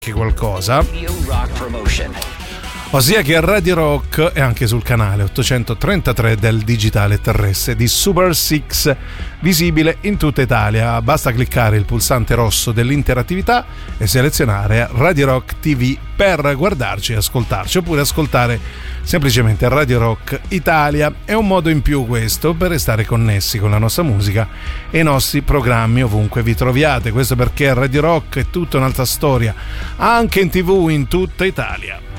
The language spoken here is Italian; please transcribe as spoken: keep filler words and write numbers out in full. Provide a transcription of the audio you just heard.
che qualcosa, ossia che Radio Rock è anche sul canale ottocentotrentatré del digitale terrestre di Super Six, visibile in tutta Italia. Basta cliccare il pulsante rosso dell'interattività e selezionare Radio Rock T V per guardarci e ascoltarci, oppure ascoltare semplicemente Radio Rock Italia. È un modo in più questo per restare connessi con la nostra musica e i nostri programmi ovunque vi troviate. Questo perché Radio Rock è tutta un'altra storia, anche in tv in tutta Italia.